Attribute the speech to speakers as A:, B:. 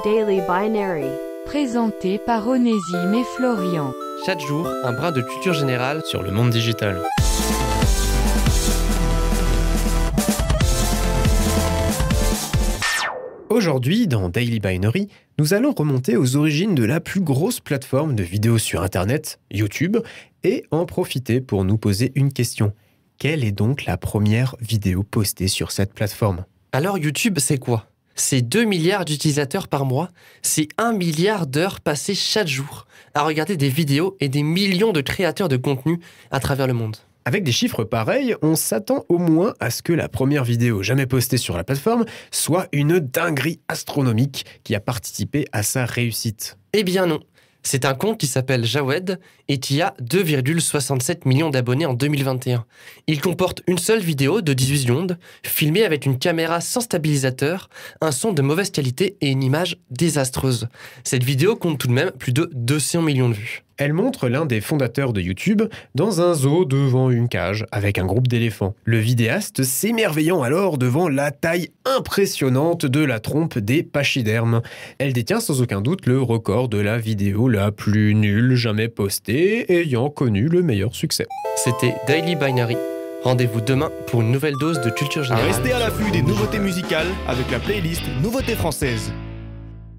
A: Daily Binary.
B: Présenté par Onésime et Florian.
C: Chaque jour, un brin de culture générale sur le monde digital.
D: Aujourd'hui, dans Daily Binary, nous allons remonter aux origines de la plus grosse plateforme de vidéos sur Internet, YouTube, et en profiter pour nous poser une question. Quelle est donc la première vidéo postée sur cette plateforme ?
C: Alors YouTube, c'est quoi ? C'est 2 milliards d'utilisateurs par mois, c'est 1 milliard d'heures passées chaque jour à regarder des vidéos et des millions de créateurs de contenu à travers le monde.
D: Avec des chiffres pareils, on s'attend au moins à ce que la première vidéo jamais postée sur la plateforme soit une dinguerie astronomique qui a participé à sa réussite.
C: Eh bien non, c'est un compte qui s'appelle Jawed et qui a 2,67 millions d'abonnés en 2021. Il comporte une seule vidéo de 18 secondes, filmée avec une caméra sans stabilisateur, un son de mauvaise qualité et une image désastreuse. Cette vidéo compte tout de même plus de 200 millions de vues.
D: Elle montre l'un des fondateurs de YouTube dans un zoo devant une cage avec un groupe d'éléphants. Le vidéaste s'émerveillant alors devant la taille impressionnante de la trompe des pachydermes. Elle détient sans aucun doute le record de la vidéo la plus nulle jamais postée, ayant connu le meilleur succès.
C: C'était Daily Binary. Rendez-vous demain pour une nouvelle dose de culture générale.
E: Restez à l'affût des nouveautés musicales avec la playlist Nouveautés françaises.